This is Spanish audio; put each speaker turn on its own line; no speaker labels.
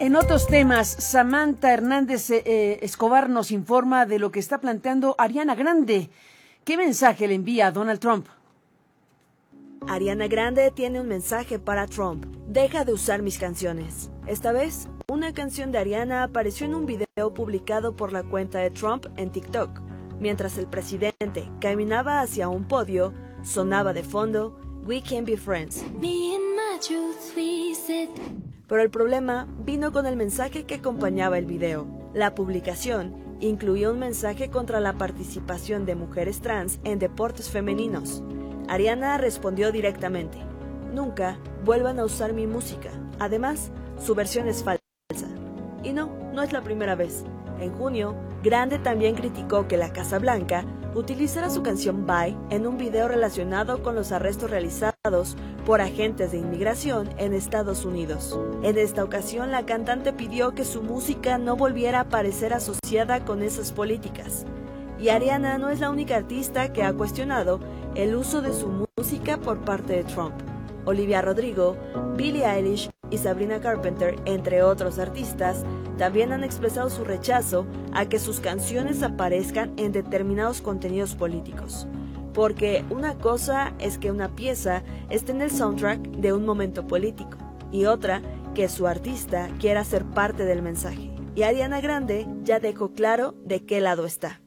En otros temas, Samantha Hernández Escobar nos informa de lo que está planteando Ariana Grande. ¿Qué mensaje le envía a Donald Trump?
Ariana Grande tiene un mensaje para Trump. Deja de usar mis canciones. Esta vez, una canción de Ariana apareció en un video publicado por la cuenta de Trump en TikTok. Mientras el presidente caminaba hacia un podio, sonaba de fondo We Can Be Friends. Pero el problema vino con el mensaje que acompañaba el video. La publicación incluía un mensaje contra la participación de mujeres trans en deportes femeninos. Ariana respondió directamente: nunca vuelvan a usar mi música. Además, su versión es falsa. Y no es la primera vez. En junio, Grande también criticó que la Casa Blanca utilizara su canción Bye en un video relacionado con los arrestos realizados por agentes de inmigración en Estados Unidos. En esta ocasión, la cantante pidió que su música no volviera a aparecer asociada con esas políticas. Y Ariana no es la única artista que ha cuestionado el uso de su música por parte de Trump. Olivia Rodrigo, Billie Eilish y Sabrina Carpenter, entre otros artistas, también han expresado su rechazo a que sus canciones aparezcan en determinados contenidos políticos. Porque una cosa es que una pieza esté en el soundtrack de un momento político, y otra que su artista quiera ser parte del mensaje. Y Ariana Grande ya dejó claro de qué lado está.